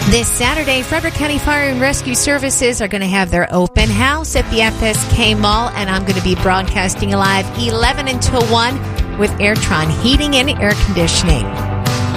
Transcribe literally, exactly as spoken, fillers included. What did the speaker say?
This Saturday, Frederick County Fire and Rescue Services are going to have their open house at the F S K Mall, and I'm going to be broadcasting live eleven until one with Airtron Heating and Air Conditioning.